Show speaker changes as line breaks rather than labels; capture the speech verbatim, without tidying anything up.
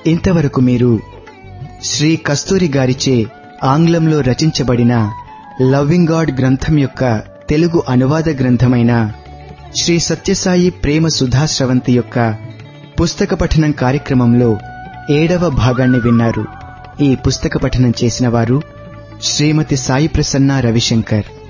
ఇంతవరకు మీరు శ్రీ కస్తూరి గారిచే ఆంగ్లంలో రచించబడిన లవ్వింగ్ గాడ్ గ్రంథం యొక్క తెలుగు అనువాద గ్రంథమైన శ్రీ సత్యసాయి ప్రేమ సుధా స్రవంతి యొక్క పుస్తక పఠనం కార్యక్రమంలో ఏడవ భాగాన్ని విన్నారు. ఈ పుస్తక పఠనం చేసిన వారు శ్రీమతి సాయి ప్రసన్న రవిశంకర్.